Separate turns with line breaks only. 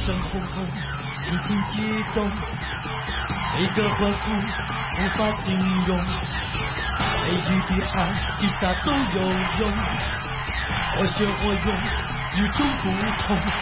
声轰轰，心情激动，每个欢呼无法形容，每一滴汗一下都有用，或血或勇，与众不同。